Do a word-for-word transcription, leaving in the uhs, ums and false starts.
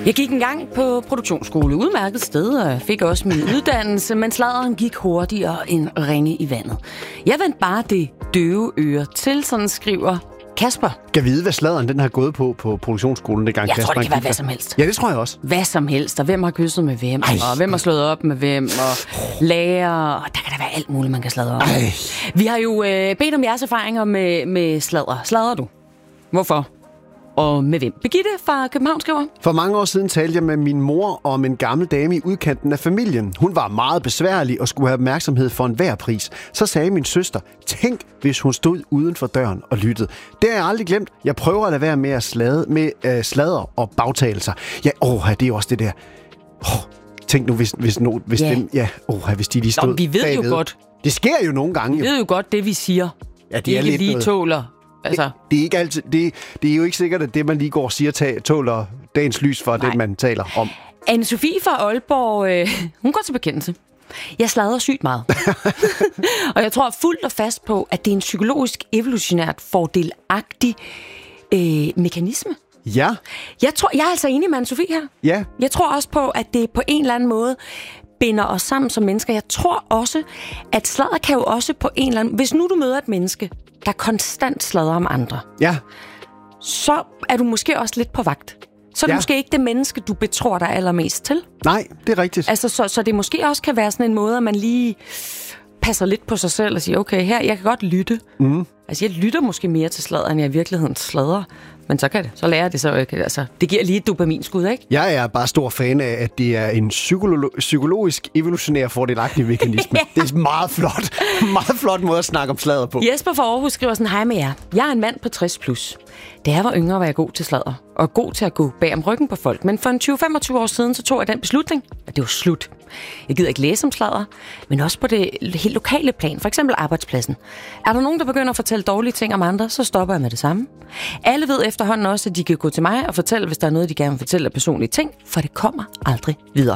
Jeg gik engang på produktionsskole, udmærket sted, og fik også min uddannelse, men sladderen gik hurtigere end ringe i vandet. Jeg vendte bare det døve øre til, sådan skriver Kasper. Kan vide, hvad sladderen den har gået på på produktionsskolen, det gang Jeg Kasper tror, det kan være gik hvad der. som helst. Ja, det tror jeg også. Hvad som helst, og hvem har kysset med hvem, Ej. og hvem har slået op med hvem, og lærer, og der kan der være alt muligt, man kan sladre om. Ej. Vi har jo øh, bedt om jeres erfaringer med, med sladder. Sladrer du? Hvorfor? Og med hvem? Birgitte fra København skriver. For mange år siden talte jeg med min mor om en gammel dame i udkanten af familien. Hun var meget besværlig og skulle have opmærksomhed for enhver pris. Så sagde min søster, tænk hvis hun stod uden for døren og lyttede. Det har jeg aldrig glemt. Jeg prøver at lade være med at slade, med øh, sladder og bagtagelser. Ja, åh, det er jo også det der. Oh, tænk nu, hvis, hvis, no, hvis, Ja. dem, ja, åh, hvis de lige stod Nå, vi ved bagved. jo godt. Det sker jo nogle gange. Vi Jo. ved jo godt det, vi siger. Ja, det ikke er lidt lige noget. tåler. Altså, Det, det, er ikke altid, det, det er jo ikke sikkert, at det, man lige går og siger, tag, tåler dagens lys for Nej. det, man taler om. Anne-Sophie fra Aalborg, øh, hun går til bekendelse. Jeg sladrer sygt meget. Og jeg tror fuldt og fast på, at det er en psykologisk evolutionært fordelagtig øh, mekanisme. Ja, Jeg tror, jeg er altså enig med Anne-Sophie her. ja. Jeg tror også på, at det på en eller anden måde binder os sammen som mennesker. Jeg tror også, at sladder kan jo også på en eller anden... Hvis nu du møder et menneske, der konstant sladrer om andre, Ja, så er du måske også lidt på vagt. Så er det Ja. måske ikke det menneske, du betror dig allermest til. nej, det er rigtigt. Altså, så, så det måske også kan være sådan en måde, at man lige passer lidt på sig selv og siger, okay, her, jeg kan godt lytte. Mm. Altså, jeg lytter måske mere til sladder, end jeg i virkeligheden sladrer. Men så kan det. Så lærer jeg det så ikke. Altså, det giver lige et dopaminskud, ikke? Jeg er bare stor fan af, at det er en psykolo- psykologisk evolutionær fordelagtig mekanisme. Ja. Det er meget flot. Meget flot måde at snakke om sladder på. Jesper fra Aarhus skriver sådan, hej med jer. Jeg er en mand på tres plus. Da jeg var yngre, var jeg god til sladder. Og god til at gå bag om ryggen på folk. Men for en tyve til femogtyve år siden, så tog jeg den beslutning, at det var slut. Jeg gider ikke læse om sladder, men også på det helt lokale plan. For eksempel arbejdspladsen. Er der nogen, der begynder at fortælle dårlige ting om andre, så stopper jeg med det samme. Alle ved efterhånden også, at de kan gå til mig og fortælle, hvis der er noget, de gerne vil fortælle af personlige ting, for det kommer aldrig videre.